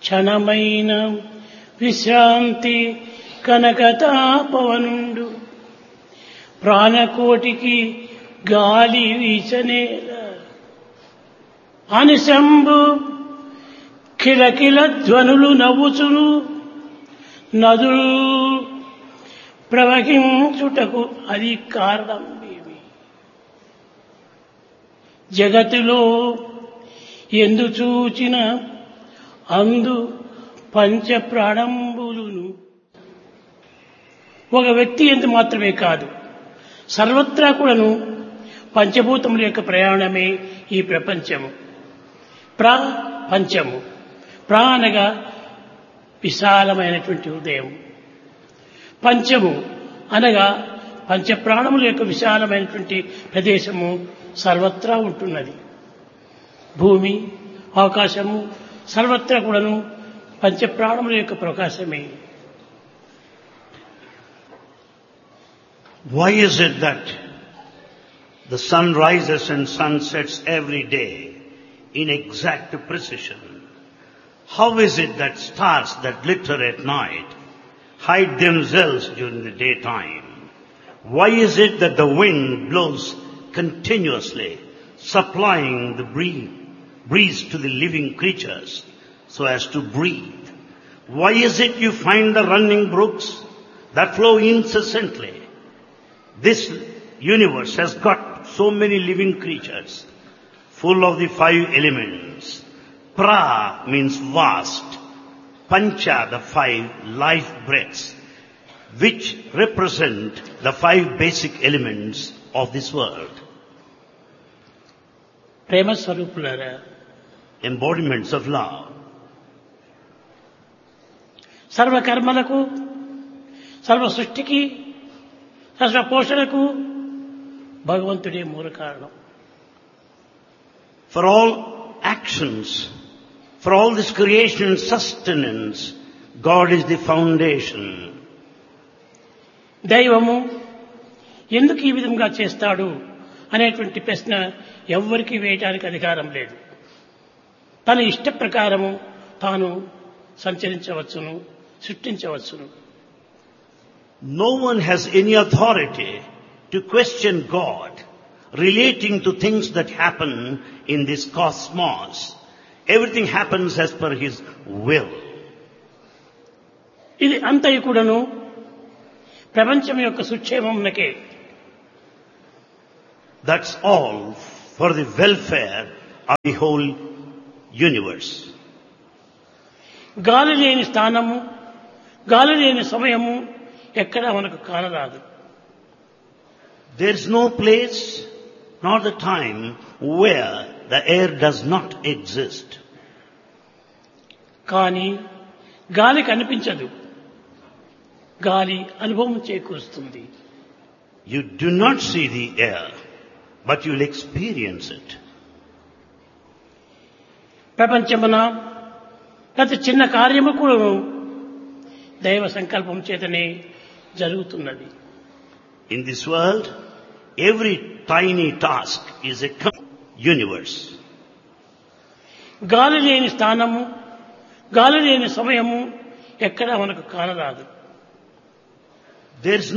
క్షణమైన విశ్రాంతి కనకతాపవనుండు ప్రాణకోటికి గాలి వీచనేల అనిశంభు కిలకిల ధ్వనులు నవ్వుచును నదులు ప్రవహించుటకు అది కారణం ఏమి? జగతిలో ఎందు చూచిన అందు పంచ ప్రాణంబులును ఒక వ్యక్తి ఎందు మాత్రమే కాదు, సర్వత్రా కూడాను పంచభూతముల యొక్క ప్రయాణమే ఈ ప్రపంచము. ప్రపంచము అనగా విశాలమైనటువంటి హృదయం, పంచము అనగా పంచప్రాణముల యొక్క విశాలమైనటువంటి ప్రదేశము సర్వత్రా ఉంటున్నది. భూమి, ఆకాశము సర్వత్రా కూడాను పంచప్రాణముల యొక్క ప్రకాశమే. Why is it that the sun rises and sun sets every day in exact precision? How is it that stars that glitter at night hide themselves during the daytime? Why is it that the wind blows continuously, supplying the breeze to the living creatures so as to breathe? Why is it you find the running brooks that flow incessantly? This universe has got so many living creatures, full of the five elements. Pra means vast, Pancha the five life breaths, which represent the five basic elements of this world. ప్రేమ స్వరూపులారా, Embodiments of love. సర్వ కర్మలకు, సర్వ సృష్టికి, సర్వ పోషణకు భగవంతుడే మూల కారణం. For all actions, for all this creation and sustenance, God is the foundation. దైవము ఎందుకు ఈ విధంగా చేస్తాడు అనేటువంటి ప్రశ్న ఎవ్వరికీ వేయటానికి అధికారం లేదు. తన ఇష్ట ప్రకారము తాను సంచరించవచ్చును, సృష్టించవచ్చును. No one has any authority to question God relating to things that happen in this cosmos. Everything happens as per His will. ఇది అంతయు కూడాను ప్రపంచం యొక్క సుక్షేమమునకే. That's all for the welfare of the whole universe. గాలి లేని స్థానము, గాలి లేని సమయము ఎక్కడా మనకు కానరాదు. There's no place nor the time where the air does not exist. కానీ గాలి కనిపించదు, గాలి అనుభవం చేకూరుస్తుంది. You do not see the air, but you'll experience it. ప్రపంచమున ప్రతి చిన్న కార్యము కూడా దైవ సంకల్పం చేతనే జరుగుతున్నది. In this world, every tiny task is a universe. గాలి లేని స్థానము, గాలి లేని సమయము ఎక్కడా మనకు కానరాదు. There's